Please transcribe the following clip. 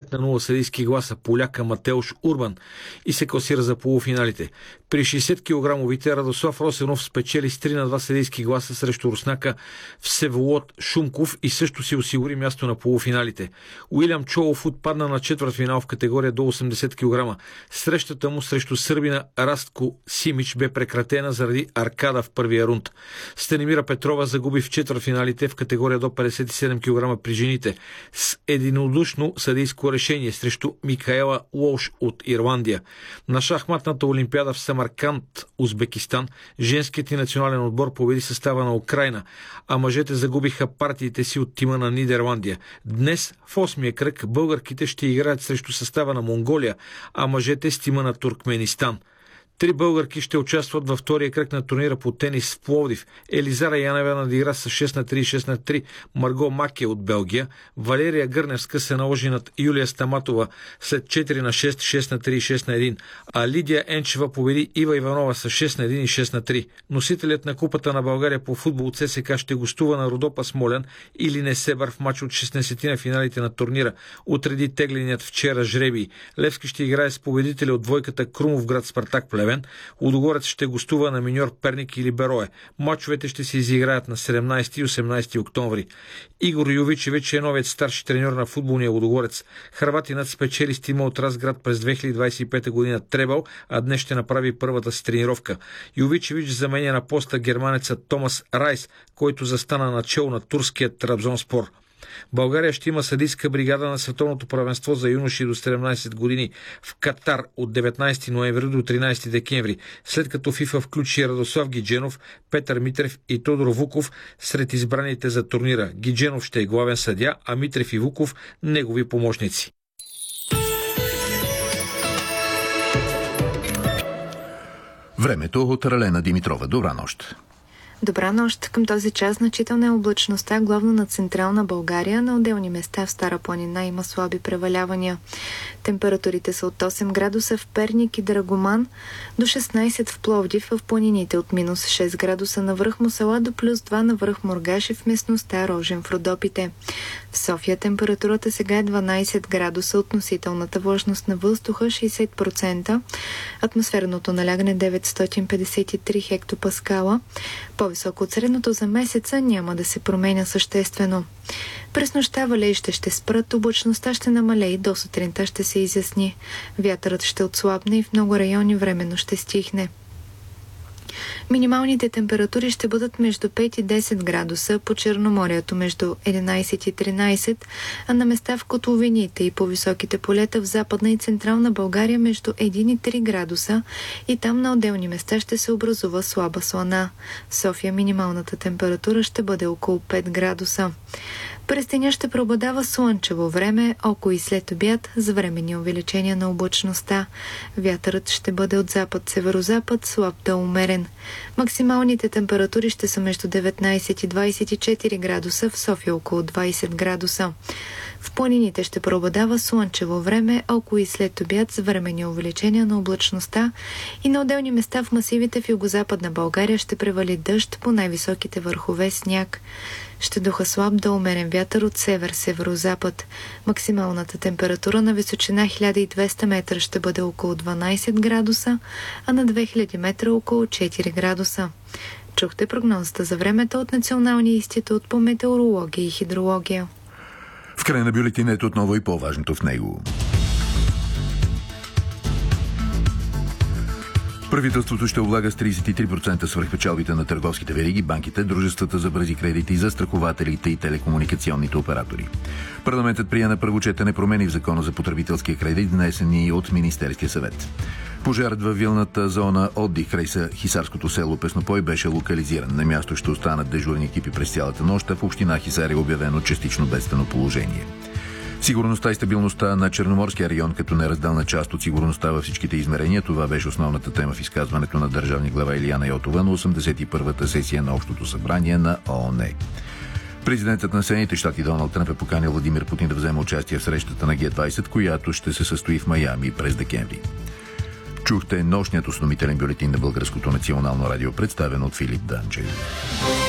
5-0 съдийски гласа поляка Матеуш Урбан и се класира за полуфиналите. При 60 кг Радослав Росенов спечели с 3-2 съдийски гласа срещу руснака Всеволод Шумков и също си осигури място на полуфиналите. Уилям Чолов отпадна на четвъртфинал в категория до 80 кг. Срещата му срещу сърбина Растко Симич бе прекратена заради аркада в първия рунд. Станимира Петрова загуби в четвъртфиналите в категория до 57 кг при жените с единодушно съдийско решение срещу Микаела Лош от Ирландия. На шахматната олимпиада в Самарканд, Узбекистан, женският и национален отбор победи състава на Украйна, а мъжете загубиха партиите си от тима на Нидерландия. Днес в 8-я кръг българките ще играят срещу състава на Монголия, а мъжете с тима на Туркменистан. 3 българки ще участват във втория кръг на турнира по тенис в Пловдив. Елизара Янева надигра с 6-3 и 6-3 Марго Маке от Белгия. Валерия Гърневска се наложи над Юлия Стаматова след 4-6, 6-3 и 6-1. А Лидия Енчева победи Ива Иванова с 6-1 и 6-3. Носителят на Купата на България по футбол от ЦСКА ще гостува на Родопа Смолян или Несебър в мач от 16 на финалите на турнира. Отреди тегленият вчера жребий. Левски ще играе с победителя от двойката Крумовград Спартак Плевен. Лудогорец ще гостува на Миньор Перник или Берое. Мачовете ще се изиграят на 17 и 18 октомври. Игор Йовичевич е новият старши треньор на футболния Лудогорец. Хърватинът спечели с тима от Разград през 2025 година Требъл, а днес ще направи първата си тренировка. Йовичевич заменя на поста германеца Томас Райс, който застана начело на турският Трабзонспор. България ще има съдийска бригада на Световното първенство за юноши до 17 години в Катар от 19 ноември до 13 декември, след като ФИФА включи Радослав Гидженов, Петър Митрев и Тодор Вуков сред избраните за турнира. Гидженов ще е главен съдия, а Митрев и Вуков – негови помощници. Времето от Ралена Димитрова. Добра нощ! Добра нощ. Към този час значителна е облачността, главно на централна България. На отделни места в Стара планина има слаби превалявания. Температурите са от 8 градуса в Перник и Драгоман до 16 в Пловдив, в планините от минус 6 градуса на връх Мосала до плюс 2 на връх Мургаш и в местността Рожен в Родопите. В София температурата сега е 12 градуса, относителната влажност на въздуха 60%, атмосферното налягане 953 хектопаскала. По-високо от средното за месеца няма да се променя съществено. През нощта валежите ще спрат, облачността ще намалее и до сутринта ще се изясни. Вятърът ще отслабне и в много райони временно ще стихне. Минималните температури ще бъдат между 5 и 10 градуса, по Черноморието между 11 и 13, а на места в котловините и по високите полета в Западна и Централна България между 1 и 3 градуса и там на отделни места ще се образува слаба слана. В София минималната температура ще бъде около 5 градуса. През деня ще преобладава слънчево време, около и след обяд с временни увеличения на облачността. Вятърът ще бъде от запад-северозапад, слаб до умерен. Максималните температури ще са между 19 и 24 градуса, в София около 20 градуса. В планините ще преобладава слънчево време, около и след обяд с временни увеличения на облачността и на отделни места в масивите в югозападна България ще превали дъжд, по най-високите върхове сняг. Ще духа слаб до умерен вятър от север-северозапад. Максималната температура на височина 1200 метра ще бъде около 12 градуса, а на 2000 метра около 4 градуса. Чухте прогнозата за времето от Националния институт по метеорология и хидрология. В края на бюлетинът отново и по-важното в него. Правителството ще облага с 33% свръхпечалбите на търговските вериги, банките, дружествата за бързи кредити, застрахователите и телекомуникационните оператори. Парламентът прие на първо четене промени в Закона за потребителския кредит, внесени от Министерския съвет. Пожарът във вилната зона отдих край хисарското село Песнопой беше локализиран. На място ще останат дежурни екипи през цялата нощ, а в община Хисар е обявено частично бедствено положение. Сигурността и стабилността на Черноморския район като неразделна част от сигурността във всичките измерения. Това беше основната тема в изказването на държавни глава Илияна Йотова на 81-та сесия на Общото събрание на ООН. Президентът на Съединените щати Доналд Тръмп е поканил Владимир Путин да вземе участие в срещата на Г-20, която ще се състои в Майами през декември. Чухте нощният осведомителен бюлетин на Българското национално радио, представен от Филип Данчев.